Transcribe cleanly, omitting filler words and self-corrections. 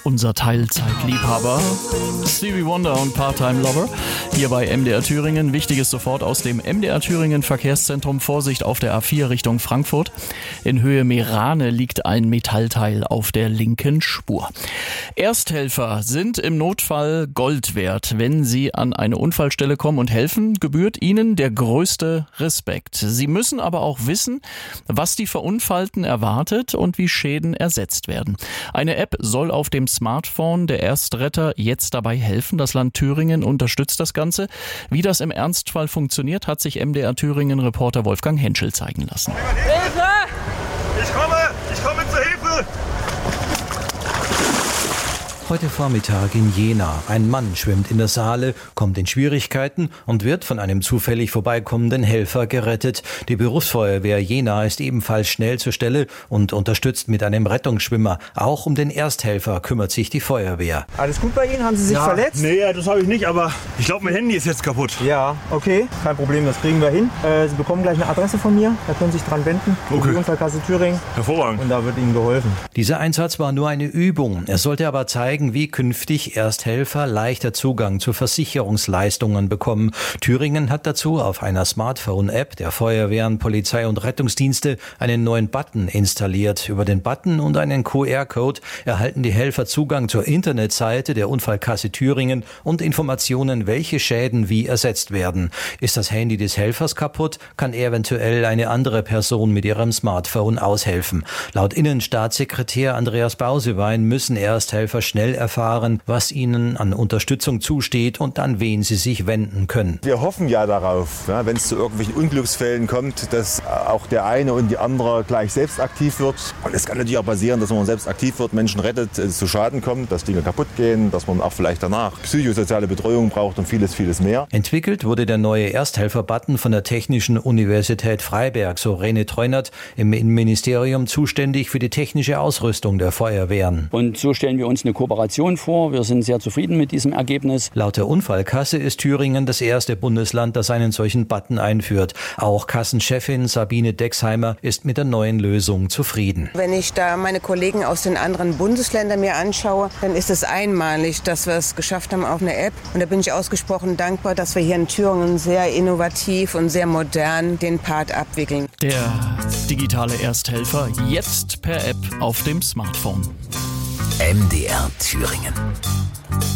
unser Teilzeitliebhaber. Stevie Wonder und Part-Time Lover. Hier bei MDR Thüringen. Wichtiges sofort aus dem MDR Thüringen Verkehrszentrum. Vorsicht auf der A4 Richtung Frankfurt. In Höhe Meerane liegt ein Metallteil auf der linken Spur. Ersthelfer sind im Notfall Gold wert. Wenn sie an eine Unfallstelle kommen und helfen, gebührt ihnen der größte Respekt. Sie müssen aber auch wissen, was die Verunfallten erwartet und wie Schäden ersetzt werden. Eine App soll auf dem Smartphone der Erstretter jetzt dabei helfen. Das Land Thüringen unterstützt das Ganze. Wie das im Ernstfall funktioniert, hat sich MDR Thüringen-Reporter Wolfgang Henschel zeigen lassen. Hilfe! Ich komme zur Hilfe! Heute Vormittag in Jena. Ein Mann schwimmt in der Saale, kommt in Schwierigkeiten und wird von einem zufällig vorbeikommenden Helfer gerettet. Die Berufsfeuerwehr Jena ist ebenfalls schnell zur Stelle und unterstützt mit einem Rettungsschwimmer. Auch um den Ersthelfer kümmert sich die Feuerwehr. Alles gut bei Ihnen? Haben Sie sich verletzt? Nee, das habe ich nicht, aber ich glaube, mein Handy ist jetzt kaputt. Ja, okay. Kein Problem, das kriegen wir hin. Sie bekommen gleich eine Adresse von mir. Da können Sie sich dran wenden. Okay. Die Unfallkasse Thüringen. Hervorragend. Und da wird Ihnen geholfen. Dieser Einsatz war nur eine Übung. Er sollte aber zeigen, wie künftig Ersthelfer leichter Zugang zu Versicherungsleistungen bekommen. Thüringen hat dazu auf einer Smartphone-App der Feuerwehren, Polizei und Rettungsdienste einen neuen Button installiert. Über den Button und einen QR-Code erhalten die Helfer Zugang zur Internetseite der Unfallkasse Thüringen und Informationen, welche Schäden wie ersetzt werden. Ist das Handy des Helfers kaputt, kann eventuell eine andere Person mit ihrem Smartphone aushelfen. Laut Innenstaatssekretär Andreas Bausewein müssen Ersthelfer schnell erfahren, was ihnen an Unterstützung zusteht und an wen sie sich wenden können. Wir hoffen ja darauf, wenn es zu irgendwelchen Unglücksfällen kommt, dass auch der eine und die andere gleich selbst aktiv wird. Und es kann natürlich auch passieren, dass man selbst aktiv wird, Menschen rettet, es zu Schaden kommt, dass Dinge kaputt gehen, dass man auch vielleicht danach psychosoziale Betreuung braucht und vieles, vieles mehr. Entwickelt wurde der neue Ersthelfer-Button von der Technischen Universität Freiberg, so Rene Treunert, im Innenministerium zuständig für die technische Ausrüstung der Feuerwehren. Und so stellen wir uns eine Kooperation vor. Wir sind sehr zufrieden mit diesem Ergebnis. Laut der Unfallkasse ist Thüringen das erste Bundesland, das einen solchen Button einführt. Auch Kassenchefin Sabine Dexheimer ist mit der neuen Lösung zufrieden. Wenn ich da meine Kollegen aus den anderen Bundesländern mir anschaue, dann ist es einmalig, dass wir es geschafft haben auf eine App. Und da bin ich ausgesprochen dankbar, dass wir hier in Thüringen sehr innovativ und sehr modern den Part abwickeln. Der digitale Ersthelfer jetzt per App auf dem Smartphone. MDR Thüringen.